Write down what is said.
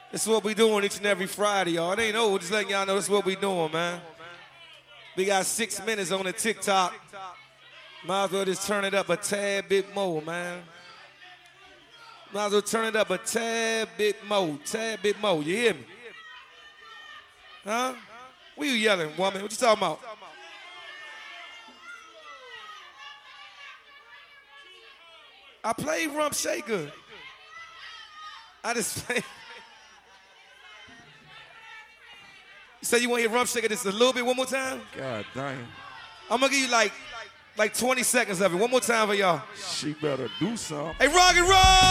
This is what we doing each and every Friday, y'all. It ain't over. Just letting y'all know this is what we doing, man. We got 6 minutes on the TikTok. Might as well just turn it up a tad bit more, man. Might as well turn it up a tad bit more. Tad bit more. You hear me? Huh? What you yelling, woman? What you talking about? I played Rump Shaker. I just played. You say you want to hear Rump Shaker just a little bit one more time? God damn. I'm going to give you like 20 seconds of it. One more time for y'all. She better do something. Hey, rock and roll!